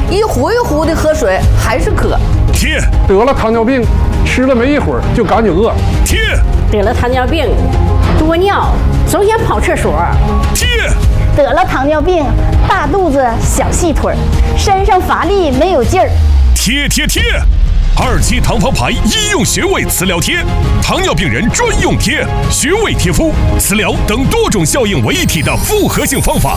一壶一壶的喝水还是渴。 贴。 得了糖尿病，吃了没一会儿就赶紧饿。 贴。 得了糖尿病，多尿，总想跑厕所。 贴。 得了糖尿病，大肚子小细腿，身上乏力没有劲儿。 贴贴贴！2期糖房牌医用穴位磁疗贴，糖尿病人专用贴，穴位贴敷、磁疗等多种效应为一体的复合性方法。